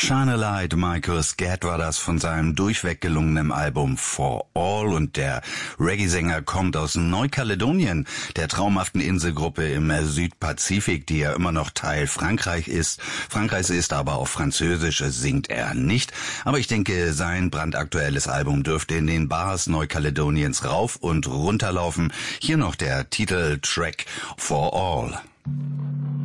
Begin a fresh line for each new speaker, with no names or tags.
Shine a Light, Marcus Gadd war das von seinem durchweg gelungenen Album For All, und der Reggae-Sänger kommt aus Neukaledonien, der traumhaften Inselgruppe im Südpazifik, die ja immer noch Teil Frankreichs ist, aber auf Französisch singt er nicht. Aber ich denke, sein brandaktuelles Album dürfte in den Bars Neukaledoniens rauf und runter laufen. Hier noch der Titeltrack For All.